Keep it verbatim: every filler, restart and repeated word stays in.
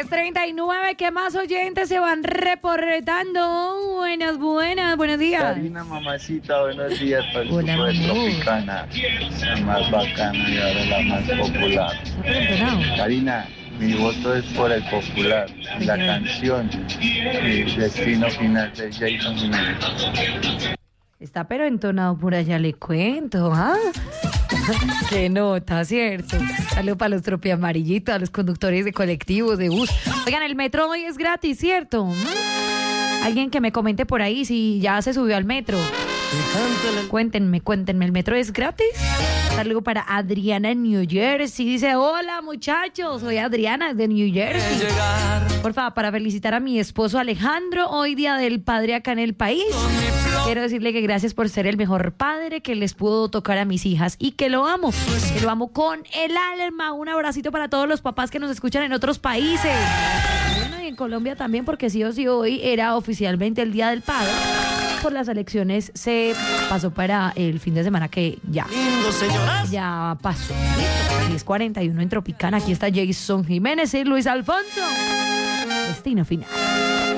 diez treinta y nueve, ¿qué más oyentes se van reportando? Buenas, buenas, buenos días. Karina, mamacita, buenos días. Para el Hola, grupo de mamá. Tropicana, la más bacana y ahora la más popular. ¿Está preguntado? Karina, mi voto es por el popular. La Oye. canción eh, Destino Final de Jason Jiménez. Está pero entonado por allá, le cuento, ¿ah? Qué nota, ¿cierto? Saludos para los tropiamarillitos, a los conductores de colectivos, de bus. Oigan, el metro hoy es gratis, ¿cierto? ¿Mm? Alguien que me comente por ahí si ya se subió al metro. Cuéntenme, cuéntenme, ¿el metro es gratis? Saludo para Adriana en New Jersey. Dice, hola muchachos, soy Adriana de New Jersey. Por favor, para felicitar a mi esposo Alejandro, hoy día del padre acá en el país. Quiero decirle que gracias por ser el mejor padre que les pudo tocar a mis hijas y que lo amo, que lo amo con el alma. Un abracito para todos los papás que nos escuchan en otros países. Bueno, y en Colombia también, porque sí o sí hoy era oficialmente el Día del Padre. Por las elecciones se pasó para el fin de semana que ya, ya pasó. diez cuarenta y uno en Tropicana. Aquí está Jason Jiménez y Luis Alfonso. Destino Final.